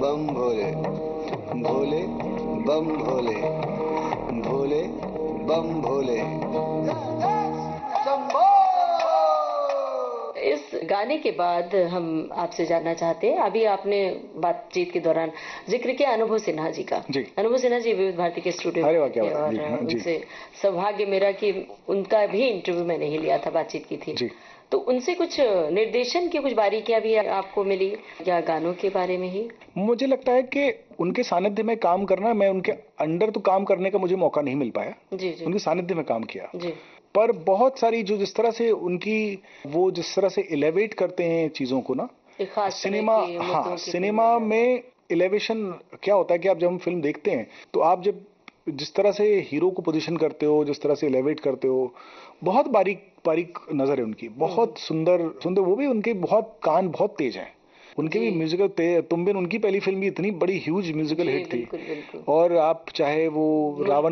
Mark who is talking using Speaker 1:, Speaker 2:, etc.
Speaker 1: बम भोले, भोले बम भोले, भोले बम भोले।
Speaker 2: इस गाने के बाद हम आपसे जानना चाहते हैं, अभी आपने बातचीत के दौरान जिक्र किया अनुभव सिन्हा जी का।
Speaker 3: जी।
Speaker 2: अनुभव सिन्हा जी विविध भारती के स्टूडियो में थे और उनसे सौभाग्य मेरा कि उनका भी इंटरव्यू मैंने ही लिया था, बातचीत की थी।
Speaker 3: जी।
Speaker 2: तो उनसे कुछ निर्देशन की कुछ बारीकियां भी आपको मिली या गानों के बारे में ही?
Speaker 3: मुझे लगता है कि उनके सानिध्य में काम करना, मैं उनके अंडर तो काम करने का मुझे मौका नहीं मिल पाया।
Speaker 2: जी जी।
Speaker 3: उनके सानिध्य में काम किया
Speaker 2: जी।
Speaker 3: पर बहुत सारी जो जिस तरह से उनकी वो जिस तरह से एलिवेट करते हैं चीजों को ना, सिनेमा, हाँ, सिनेमा में एलिवेशन क्या होता है कि आप जब हम फिल्म देखते हैं तो आप जब जिस तरह से हीरो को पोजीशन करते हो, जिस तरह से एलिवेट करते हो, बहुत बारीक बारीक नजर है उनकी, बहुत सुंदर सुंदर। वो भी उनके बहुत कान बहुत तेज हैं, उनके भी म्यूजिकल। तुम बिन उनकी पहली फिल्म भी इतनी बड़ी ह्यूज म्यूजिकल हिट थी।
Speaker 2: बिल्कुल, बिल्कुल।
Speaker 3: और आप चाहे वो रावण